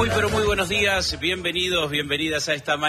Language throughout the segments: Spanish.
Muy pero muy buenos días, bienvenidos, bienvenidas a esta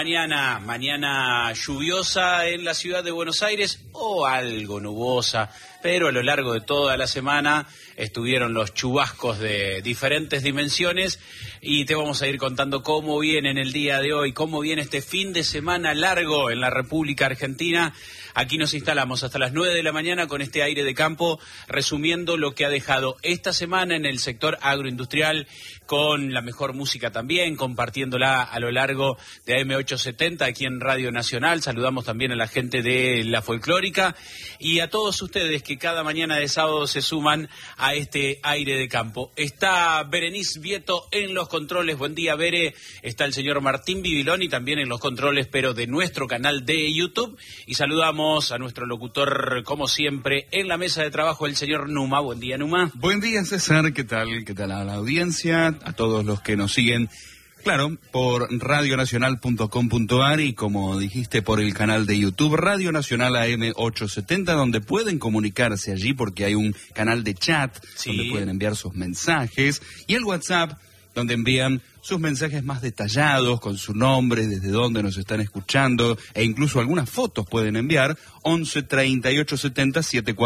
mañana lluviosa en la ciudad de Buenos Aires o algo nubosa, pero a lo largo de toda la semana estuvieron los chubascos de diferentes dimensiones y te vamos a ir contando cómo viene en el día de hoy, cómo viene este fin de semana largo en la República Argentina. Aquí nos instalamos hasta las 9 de la mañana con este aire de campo, resumiendo lo que ha dejado esta semana en el sector agroindustrial, con la mejor música también, compartiéndola a lo largo de AM870 aquí en Radio Nacional. Saludamos también a la gente de La Folclórica y a todos ustedes que cada mañana de sábado se suman a este aire de campo. Está Berenice Vieto en los controles. Buen día, Bere. Está el señor Martín Bibiloni también en los controles, pero de nuestro canal de YouTube. Y saludamos a nuestro locutor, como siempre, en la mesa de trabajo, el señor Numa. Buen día, Numa. Buen día, César. ¿Qué tal? ¿Qué tal a la audiencia? A todos los que nos siguen, claro, por radionacional.com.ar y, como dijiste, por el canal de YouTube Radio Nacional AM870, donde pueden comunicarse allí porque hay un canal de chat, sí, donde pueden enviar sus mensajes, y el WhatsApp, donde envían sus mensajes más detallados, con su nombre, desde dónde nos están escuchando, e incluso algunas fotos pueden enviar, 11 38 70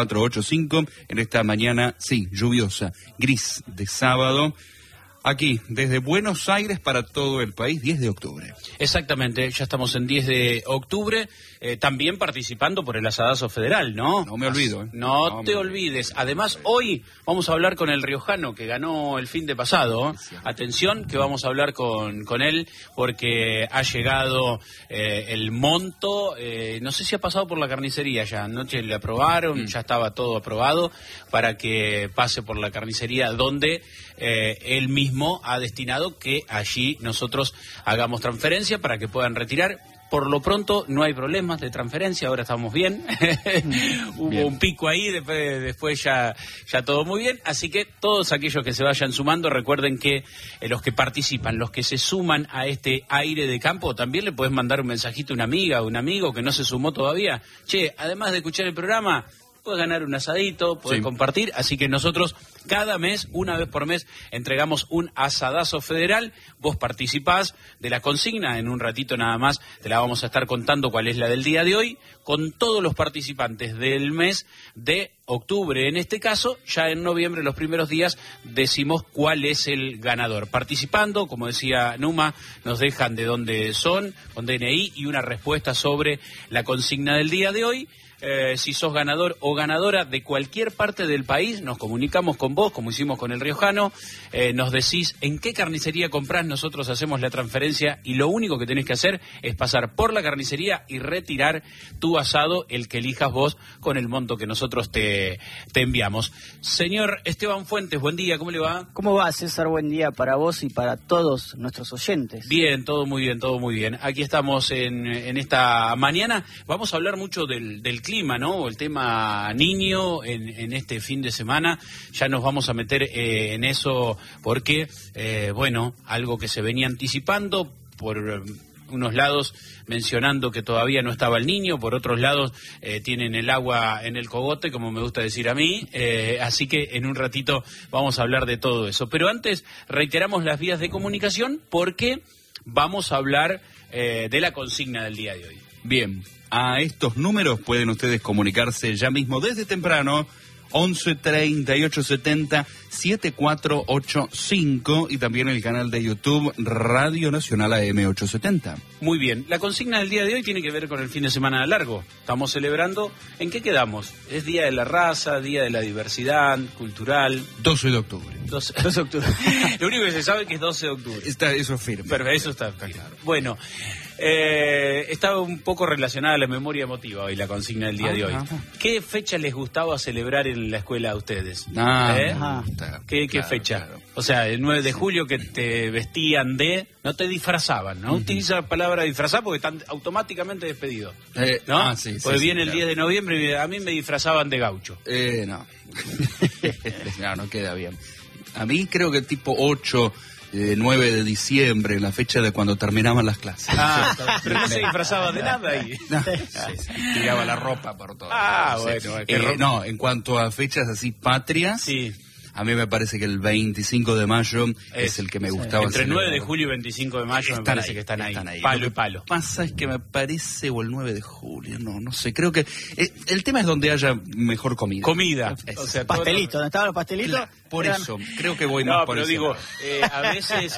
7485, en esta mañana, sí, lluviosa, gris de sábado, aquí, desde Buenos Aires para todo el país, 10 de octubre. Exactamente, ya estamos en 10 de octubre, también participando por el asadazo federal, ¿no? No me olvido. No te olvides. Además, hoy vamos a hablar con el riojano que ganó el fin de pasado. Atención, que vamos a hablar con él porque ha llegado el monto, no sé si ha pasado por la carnicería ya, anoche le aprobaron, ya estaba todo aprobado para que pase por la carnicería donde él mismo ha destinado que allí nosotros hagamos transferencia para que puedan retirar. Por lo pronto no hay problemas de transferencia, ahora estamos bien. Hubo un pico ahí, después ya todo muy bien. Así que todos aquellos que se vayan sumando, recuerden que los que participan, los que se suman a este aire de campo, también le puedes mandar un mensajito a una amiga o un amigo que no se sumó todavía. Che, además de escuchar el programa, puedes ganar un asadito, puedes compartir, así que nosotros cada mes, una vez por mes, entregamos un asadazo federal. Vos participás de la consigna, en un ratito nada más te la vamos a estar contando cuál es la del día de hoy, con todos los participantes del mes de octubre. En este caso, ya en noviembre, los primeros días, decimos cuál es el ganador. Participando, como decía Numa, nos dejan de dónde son, con DNI y una respuesta sobre la consigna del día de hoy. Si sos ganador o ganadora de cualquier parte del país, nos comunicamos con vos, como hicimos con el riojano, nos decís en qué carnicería comprás, nosotros hacemos la transferencia y lo único que tenés que hacer es pasar por la carnicería y retirar tu asado, el que elijas vos, con el monto que nosotros te enviamos. Señor Esteban Fuentes, buen día, ¿cómo le va? ¿Cómo va, César? Buen día para vos y para todos nuestros oyentes. Bien, todo muy bien, todo muy bien. Aquí estamos en esta mañana, vamos a hablar mucho del clima, ¿no? El tema niño en este fin de semana. Ya nos vamos a meter en eso porque, bueno, algo que se venía anticipando por unos lados mencionando que todavía no estaba el niño, por otros lados tienen el agua en el cogote, como me gusta decir a mí, así que en un ratito vamos a hablar de todo eso. Pero antes reiteramos las vías de comunicación porque vamos a hablar de la consigna del día de hoy. Bien. A estos números pueden ustedes comunicarse ya mismo desde temprano, 11 38 70 7485 y también el canal de YouTube Radio Nacional AM870. Muy bien, la consigna del día de hoy tiene que ver con el fin de semana largo. Estamos celebrando, ¿en qué quedamos? Es Día de la Raza, Día de la Diversidad Cultural. 12 de octubre. 12 de octubre. Lo único que se sabe es que es 12 de octubre. Eso es firme. Pero eso está claro. Bueno, estaba un poco relacionada a la memoria emotiva hoy, la consigna del día de hoy. ¿Qué fecha les gustaba celebrar en la escuela a ustedes? ¿Qué fecha? Claro. O sea, el 9 de julio que te vestían de... No te disfrazaban, ¿no? Utiliza la palabra disfrazar porque están automáticamente despedidos, ¿no? Porque viene el 10 de noviembre y a mí me disfrazaban de gaucho. No. No queda bien. A mí creo que tipo 8... 9 de diciembre, la fecha de cuando terminaban las clases. Pero no se disfrazaba de nada ahí. Tiraba la ropa por todo. Bueno. No, en cuanto a fechas así patrias, sí. A mí me parece que el 25 de mayo es el que me gustaba. Entre celebrar. 9 de julio y 25 de mayo me parece que están ahí. Palo y palo. Lo que pasa es que me parece, o el 9 de julio, no sé, creo que el tema es donde haya mejor comida. Comida. O sea, pastelitos, ¿dónde estaban los pastelitos? Claro, por eso, creo que voy más por pero ese digo, lado. a veces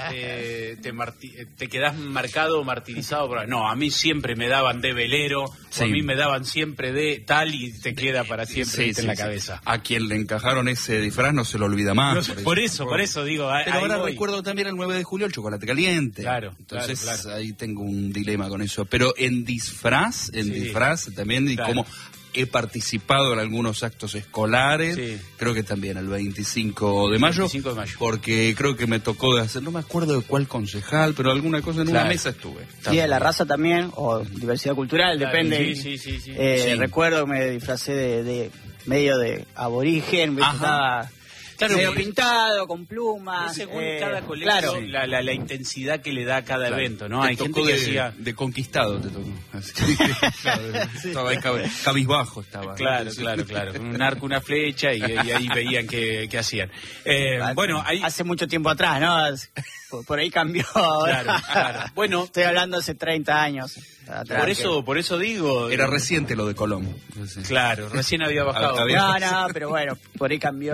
te quedás marcado, martirizado. No, a mí siempre me daban de velero, Sí. o a mí me daban siempre de tal y te queda para siempre en la cabeza. A quien le encajaron ese disfraz no se lo olvida más. No, por eso digo. Pero ahí ahora voy. recuerdo también el 9 de julio el chocolate caliente. Claro, Entonces claro. ahí tengo un dilema con eso. Pero en disfraz también, y Claro. como he participado en algunos actos escolares, Sí. creo que también el 25 de mayo. 25 de mayo. Porque creo que me tocó de hacer, no me acuerdo de cuál concejal, pero alguna cosa en una Claro. mesa estuve. Día de la raza también, o diversidad cultural, Claro, depende. sí. Sí. Recuerdo que me disfracé de medio de aborigen, ¿viste? Ajá. Estaba Claro, medio porque- pintado, con plumas. Según cada colegio, Claro. la intensidad que le da a cada Claro. evento, ¿no? Te Hay gente tocó que de, hacía... de conquistado, te tocó. Así. Claro, estaba ahí cabizbajo. Estaba. Claro, con un arco, una flecha y ahí veían qué hacían. Bueno, ahí... Hace mucho tiempo atrás, ¿no? Por ahí cambió ahora. Claro. Bueno, Estoy hablando hace 30 años atrás. por eso digo... Era reciente lo de Colón. Sí. Claro, recién había bajado. No, pero bueno, por ahí cambió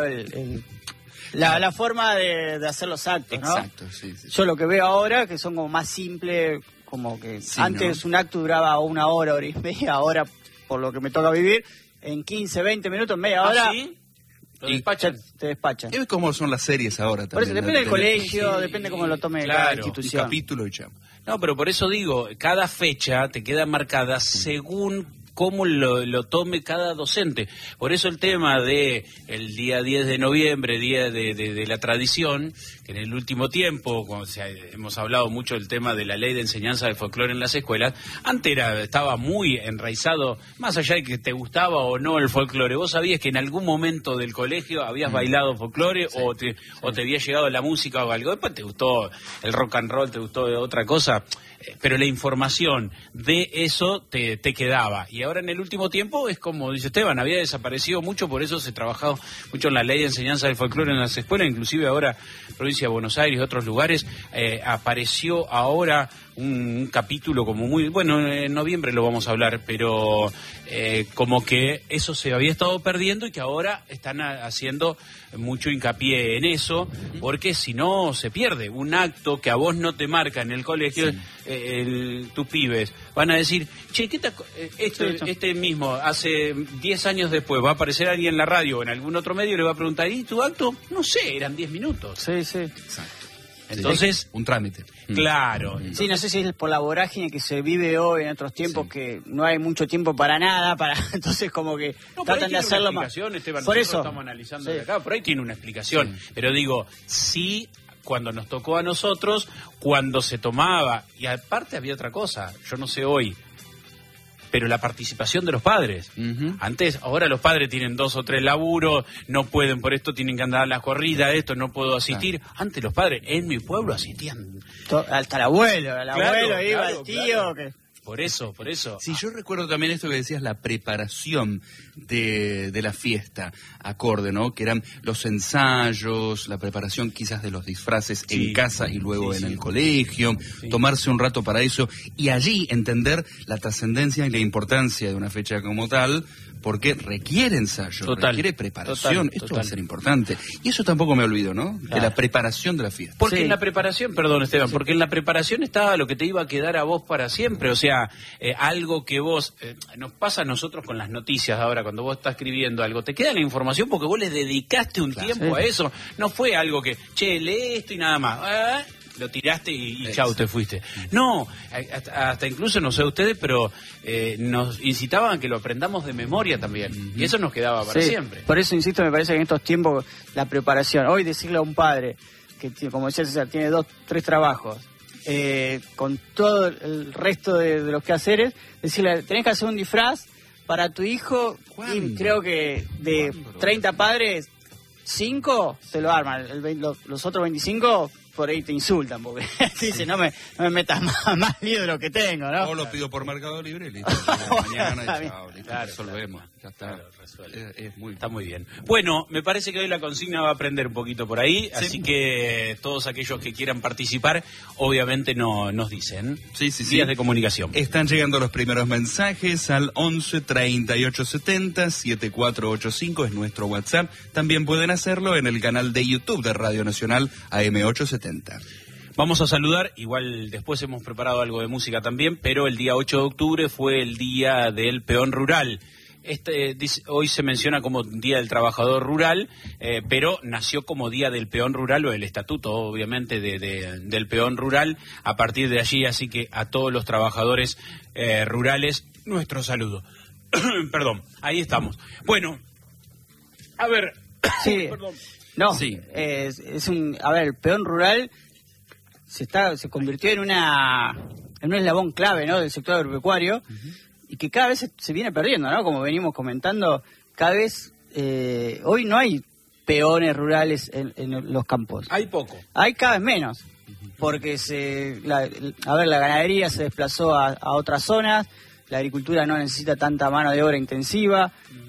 la forma de hacer los actos, ¿no? Exacto, sí. Yo lo que veo ahora, que son como más simples, como que Sí, antes ¿no? un acto duraba 1 hora y media, ahora, por lo que me toca vivir, en 15, 20 minutos, media hora, ¿Sí? Lo Y- despachan. te despachan. Es como son las series ahora también. Por eso depende del ¿no? colegio, Sí, depende cómo lo tome claro, cada Un institución. capítulo y ya. No, pero por eso digo, cada fecha te queda marcada según cómo lo tome cada docente. Por eso el tema de el día 10 de noviembre, día de la tradición, que en el último tiempo, hemos hablado mucho del tema de la ley de enseñanza del folclore en las escuelas, antes estaba muy enraizado, más allá de que te gustaba o no el folclore, vos sabías que en algún momento del colegio habías bailado folclore o te había llegado la música o algo, después te gustó el rock and roll, te gustó otra cosa, pero la información de eso te quedaba. Y ahora en el último tiempo es como dice Esteban, había desaparecido mucho, por eso se ha trabajado mucho en la ley de enseñanza del folclore en las escuelas, inclusive ahora provincia de Buenos Aires y otros lugares, apareció ahora un capítulo como muy, bueno, en noviembre lo vamos a hablar, pero como que eso se había estado perdiendo y que ahora están haciendo mucho hincapié en eso, porque si no se pierde un acto que a vos no te marca en el colegio. Sí. Tus pibes van a decir, che, ¿qué este mismo, hace 10 años después, va a aparecer alguien en la radio o en algún otro medio y le va a preguntar, ¿y tu acto? No sé, eran 10 minutos. Sí. Exacto. Entonces, un trámite. Claro. Sí, no sé si es por la vorágine que se vive hoy en otros tiempos, que no hay mucho tiempo para nada, entonces como que tratan de hacerlo más. Esteban, por eso estamos analizando de acá, por ahí tiene una explicación, pero digo, sí, cuando nos tocó a nosotros, cuando se tomaba, y aparte había otra cosa, yo no sé hoy, pero la participación de los padres. Antes, ahora los padres tienen 2 o 3 laburos, no pueden, por esto tienen que andar a la corrida, esto no puedo asistir. Antes los padres, en mi pueblo asistían. Hasta el abuelo, iba claro, el tío. Claro. Que... Por eso. Sí, yo recuerdo también esto que decías, la preparación de la fiesta, acorde, ¿no? Que eran los ensayos, la preparación quizás de los disfraces en casa y luego en el colegio, tomarse un rato para eso y allí entender la trascendencia y la importancia de una fecha como tal, porque requiere ensayo, requiere preparación, esto va a ser importante. Y eso tampoco me olvido, ¿no? De la preparación de la fiesta. Porque en la preparación, perdón Esteban, porque en la preparación estaba lo que te iba a quedar a vos para siempre, o sea, algo que vos, nos pasa a nosotros con las noticias ahora, cuando vos estás escribiendo algo, te queda la información porque vos le dedicaste un tiempo a eso, no fue algo que, che, lee esto y nada más, lo tiraste y chau, te fuiste. No, hasta incluso, no sé ustedes, pero nos incitaban a que lo aprendamos de memoria también, y eso nos quedaba para siempre. Por eso, insisto, me parece que en estos tiempos la preparación, hoy decirle a un padre que, como decía César, tiene 2, 3 trabajos, con todo el resto de los quehaceres, decirle, tenés que hacer un disfraz para tu hijo, y creo que de 30 padres, 5 se lo arman, los otros 25 por ahí te insultan, porque dicen, no me metas más lío de lo que tengo, ¿no? O lo pido por Mercado Libre y listo. Mañana y chao, listo, resolvemos. Ya está, está muy bien. Bueno, me parece que hoy la consigna va a aprender un poquito por ahí, así que todos aquellos que quieran participar, obviamente nos dicen. Vías de comunicación. Están llegando los primeros mensajes al 11 38 70 7485, es nuestro WhatsApp. También pueden hacerlo en el canal de YouTube de Radio Nacional AM870. Vamos a saludar, igual después hemos preparado algo de música también, pero el día 8 de octubre fue el Día del Peón Rural. Hoy se menciona como Día del Trabajador Rural, pero nació como Día del Peón Rural, o el estatuto, obviamente, del peón rural a partir de allí, así que a todos los trabajadores rurales, nuestro saludo. Perdón, ahí estamos. Bueno, a ver... Sí, perdón. No, sí. A ver, el peón rural se convirtió en un eslabón clave, ¿no?, del sector agropecuario, y que cada vez se viene perdiendo, ¿no? Como venimos comentando, cada vez hoy no hay peones rurales en los campos. Hay poco. Hay cada vez menos, porque la ganadería se desplazó a otras zonas, la agricultura no necesita tanta mano de obra intensiva,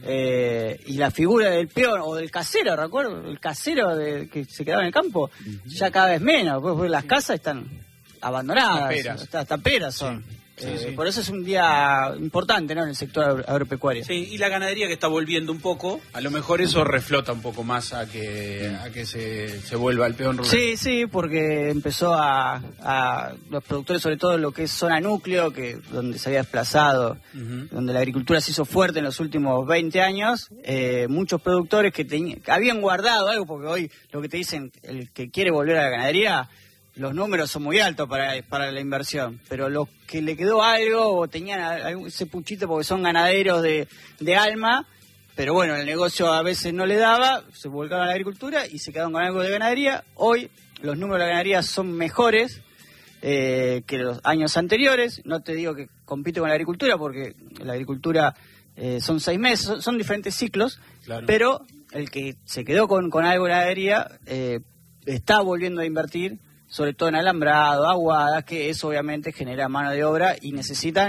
y la figura del peón o del casero, recuerdo, el casero que se quedaba en el campo, ya cada vez menos, pues las casas están abandonadas, hasta peras son. Por eso es un día importante, ¿no?, en el sector agropecuario. Sí, y la ganadería que está volviendo un poco, a lo mejor eso reflota un poco más a que se vuelva el peón rural. Sí, porque empezó a los productores, sobre todo en lo que es zona núcleo, donde se había desplazado, donde la agricultura se hizo fuerte en los últimos 20 años, muchos productores que habían guardado algo, porque hoy lo que te dicen, el que quiere volver a la ganadería, los números son muy altos para la inversión, pero los que le quedó algo o tenían ese puchito porque son ganaderos de alma, pero bueno, el negocio a veces no le daba, se volcaron a la agricultura y se quedaron con algo de ganadería. Hoy los números de la ganadería son mejores que los años anteriores. No te digo que compite con la agricultura, porque la agricultura son 6 meses, son diferentes ciclos, claro. Pero el que se quedó con algo de ganadería está volviendo a invertir, sobre todo en alambrado, aguadas, que eso obviamente genera mano de obra y necesitan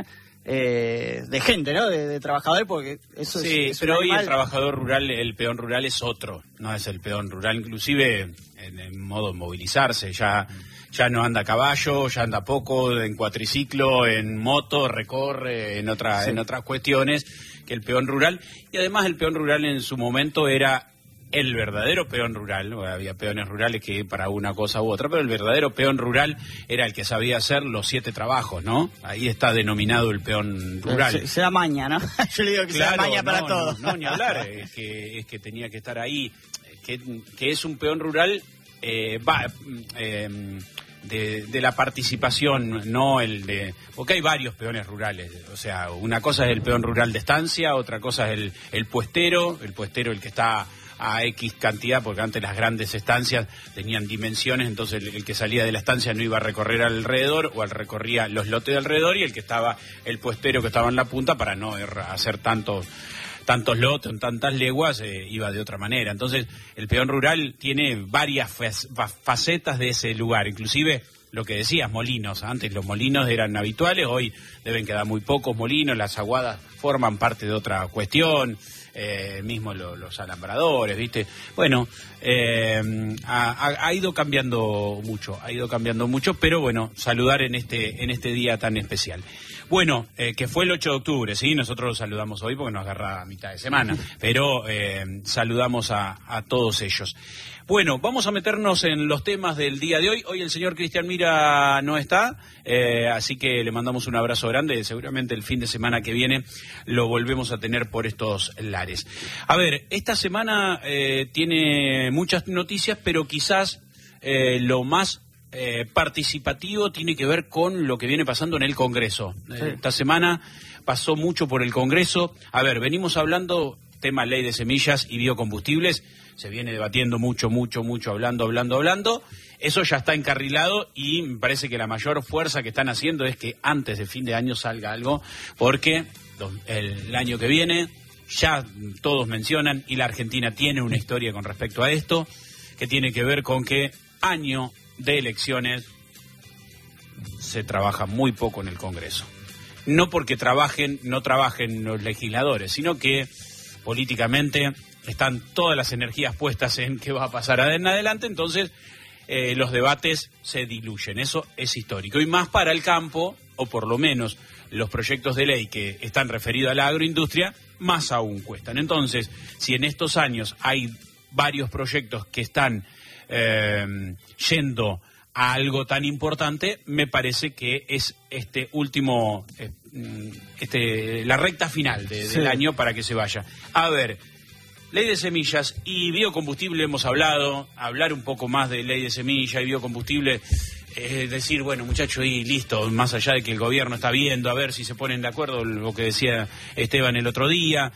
de gente, ¿no?, de trabajadores, porque eso es pero hoy el trabajador rural, el peón rural es otro, no es el peón rural, inclusive en modo de movilizarse, ya no anda a caballo, ya anda poco, en cuatriciclo, en moto, recorre, en otras cuestiones que el peón rural, y además el peón rural en su momento era el verdadero peón rural. Había peones rurales que para una cosa u otra, pero el verdadero peón rural era el que sabía hacer los 7 trabajos, ¿no? Ahí está denominado el peón rural. Se da maña, ¿no? Yo le digo que claro, se da maña para todo. No, ni hablar, es que tenía que estar ahí, que es un peón rural, de la participación, no el de... Porque hay varios peones rurales, o sea, una cosa es el peón rural de estancia, otra cosa es el puestero el que está a X cantidad, porque antes las grandes estancias tenían dimensiones, entonces el que salía de la estancia no iba a recorrer alrededor, o recorría los lotes de alrededor, y el puestero que estaba en la punta, para no hacer tantos lotes, tantas leguas, iba de otra manera. Entonces el peón rural tiene varias facetas de ese lugar, inclusive lo que decías, molinos. Antes los molinos eran habituales, hoy deben quedar muy pocos molinos, las aguadas forman parte de otra cuestión, mismo los alambradores, ¿viste? Bueno, ha ido cambiando mucho, pero bueno, saludar en este día tan especial. Bueno, que fue el 8 de octubre, ¿sí? Nosotros lo saludamos hoy porque nos agarra a mitad de semana, pero saludamos a todos ellos. Bueno, vamos a meternos en los temas del día de hoy. Hoy el señor Cristian Mira no está, así que le mandamos un abrazo grande. Seguramente el fin de semana que viene lo volvemos a tener por estos lares. A ver, esta semana tiene muchas noticias, pero quizás lo más participativo tiene que ver con lo que viene pasando en el Congreso. Esta semana pasó mucho por el Congreso. A ver, venimos hablando tema ley de semillas y biocombustibles. Se viene debatiendo mucho, hablando. Eso ya está encarrilado y me parece que la mayor fuerza que están haciendo es que antes de fin de año salga algo, porque el año que viene, ya todos mencionan, y la Argentina tiene una historia con respecto a esto, que tiene que ver con que año de elecciones se trabaja muy poco en el Congreso. No porque no trabajen los legisladores, sino que políticamente están todas las energías puestas en qué va a pasar en adelante, entonces los debates se diluyen, eso es histórico. Y más para el campo, o por lo menos los proyectos de ley que están referidos a la agroindustria, más aún cuestan. Entonces, si en estos años hay varios proyectos que están yendo a algo tan importante, me parece que es este último, la recta final del año para que se vaya. A ver, ley de semillas y biocombustible hemos hablado, hablar un poco más de ley de semilla y biocombustible, decir, bueno, muchachos, y listo, más allá de que el gobierno está viendo, a ver si se ponen de acuerdo, lo que decía Esteban el otro día,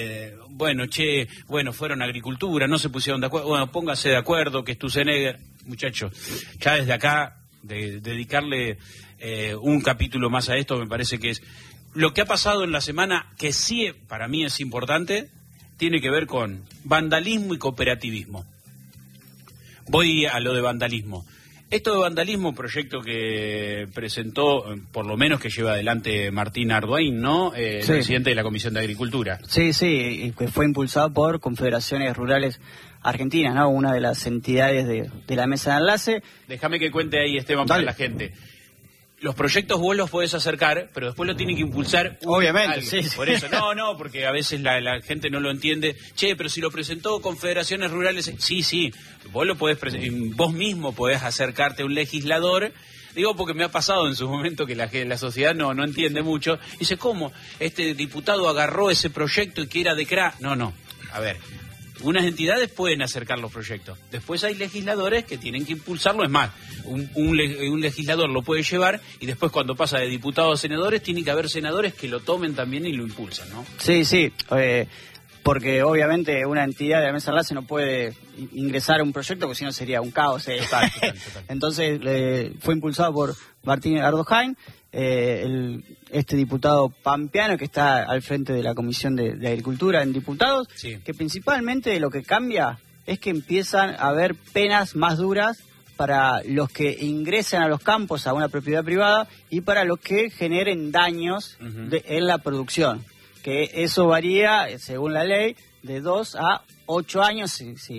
fueron a agricultura, no se pusieron de acuerdo, bueno, póngase de acuerdo, que Sturzenegger, muchachos, ya desde acá, dedicarle un capítulo más a esto, me parece que es lo que ha pasado en la semana, que sí, para mí es importante, tiene que ver con vandalismo y cooperativismo. Voy a lo de vandalismo. Esto de vandalismo, proyecto que presentó, por lo menos que lleva adelante Martín Arduin, ¿no? Sí. Presidente de la Comisión de Agricultura. Sí, y que fue impulsado por Confederaciones Rurales Argentinas, ¿no? Una de las entidades de la mesa de enlace. Déjame que cuente ahí, Esteban, para la gente. Los proyectos vos los podés acercar, pero después lo tienen que impulsar. Obviamente, sí. Por eso, no, porque a veces la gente no lo entiende. Che, pero si lo presentó Confederaciones Rurales, sí, vos lo podés vos mismo podés acercarte a un legislador. Digo porque me ha pasado en su momento que la sociedad no entiende mucho. Dice, ¿cómo? Este diputado agarró ese proyecto y que era de CRA. No, a ver. Unas entidades pueden acercar los proyectos. Después hay legisladores que tienen que impulsarlo. Es más, un legislador lo puede llevar y después cuando pasa de diputados a senadores, tiene que haber senadores que lo tomen también y lo impulsan, ¿no? Sí. Porque obviamente una entidad de la mesa de enlace no puede ingresar a un proyecto porque si no sería un caos. Total. Entonces fue impulsado por Martín Arduin, este diputado pampeano que está al frente de la Comisión de Agricultura en diputados, sí. Que principalmente lo que cambia es que empiezan a haber penas más duras para los que ingresen a los campos a una propiedad privada y para los que generen daños en la producción. Que eso varía, según la ley, de 2 a 8 años,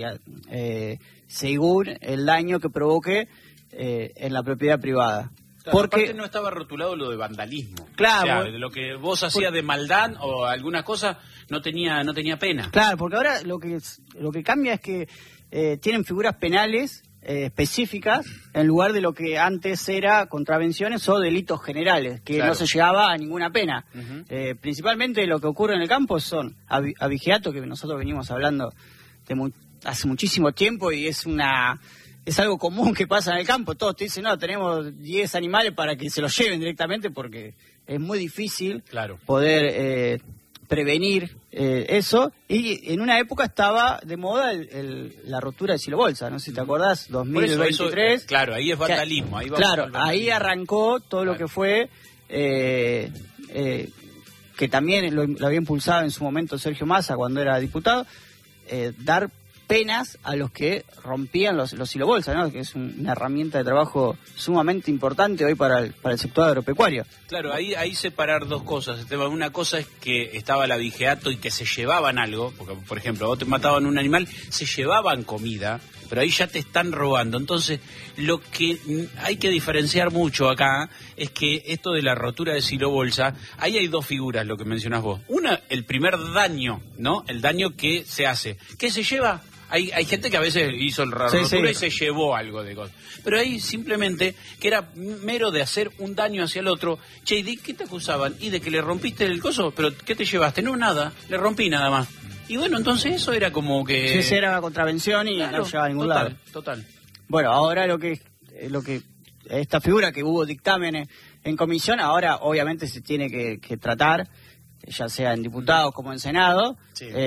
según el daño que provoque en la propiedad privada. Claro, porque aparte no estaba rotulado lo de vandalismo. Claro. O sea, de lo que vos hacías de maldad o alguna cosa no tenía pena. Claro, porque ahora lo que cambia es que tienen figuras penales específicas en lugar de lo que antes era contravenciones o delitos generales, que no se llegaba a ninguna pena. Principalmente lo que ocurre en el campo son abigeato, que nosotros venimos hablando hace muchísimo tiempo y es algo común que pasa en el campo. Todos te dicen, no, tenemos 10 animales para que se los lleven directamente porque es muy difícil poder prevenir eso. Y en una época estaba de moda la rotura de silobolsa, no sé si te acordás, 2023. Eso, claro, ahí es vandalismo. Ahí arrancó todo lo que fue, que también lo había impulsado en su momento Sergio Massa cuando era diputado, dar penas a los que rompían los silobolsas, ¿no? Que es una herramienta de trabajo sumamente importante hoy para el sector agropecuario. Claro, ahí separar dos cosas, Esteban. Una cosa es que estaba el abigeato y que se llevaban algo, porque por ejemplo, vos te mataban un animal, se llevaban comida, pero ahí ya te están robando. Entonces, lo que hay que diferenciar mucho acá es que esto de la rotura de silobolsa, ahí hay dos figuras, lo que mencionás vos. Una, el primer daño, ¿no? El daño que se hace. ¿Qué se lleva? Hay gente que a veces hizo el rotura y se llevó algo de cosas. Pero ahí simplemente, que era mero de hacer un daño hacia el otro. Che, ¿de qué te acusaban? ¿Y de que le rompiste el coso? ¿Pero qué te llevaste? No, nada, le rompí nada más. Y bueno, entonces eso era como que... Sí, era contravención y no llegaba a ningún lado. Total. Bueno, ahora lo que esta figura que hubo dictámenes en comisión, ahora obviamente se tiene que tratar, ya sea en diputados como en Senado. Sí.